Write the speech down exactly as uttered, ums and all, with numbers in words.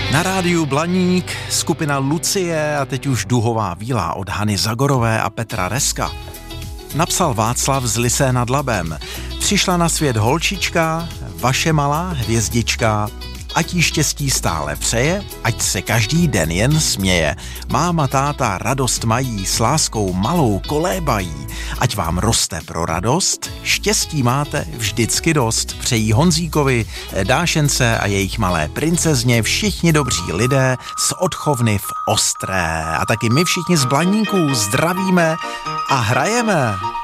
Na rádiu Blaník, skupina Lucie a teď už Duhová víla od Hany Zagorové a Petra Reska. Napsal Václav z Lysé nad Labem. Přišla na svět holčička, vaše malá hvězdička, ať jí štěstí stále přeje, ať se každý den jen směje. Máma, táta radost mají, s láskou malou kolébají. Ať vám roste pro radost, štěstí máte vždycky dost. Přejí Honzíkovi, Dášence a jejich malé princezně všichni dobří lidé z Odchovny v Ostré. A taky my všichni z Blaníků zdravíme a hrajeme.